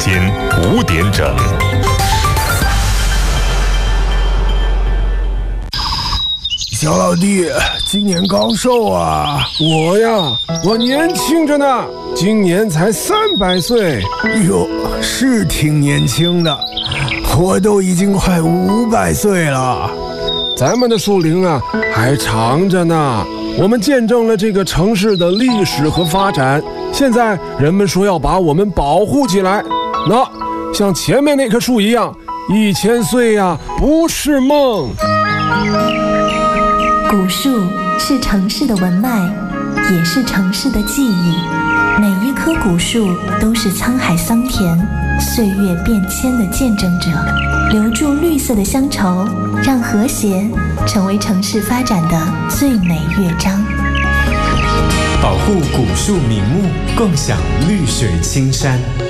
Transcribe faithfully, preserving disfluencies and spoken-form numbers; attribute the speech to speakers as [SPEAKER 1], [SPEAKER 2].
[SPEAKER 1] 间五点整。
[SPEAKER 2] 小老弟，今年高寿啊？
[SPEAKER 3] 我呀，我年轻着呢，今年才三百岁。
[SPEAKER 2] 哟，是挺年轻的，我都已经快五百岁了。
[SPEAKER 3] 咱们的树龄啊，还长着呢。我们见证了这个城市的历史和发展，现在人们说要把我们保护起来。那像前面那棵树一样，一千岁呀，不是梦。
[SPEAKER 4] 古树是城市的文脉，也是城市的记忆。每一棵古树都是沧海桑田、岁月变迁的见证者，留住绿色的乡愁，让和谐成为城市发展的最美乐章。
[SPEAKER 5] 保护古树名木，共享绿水青山。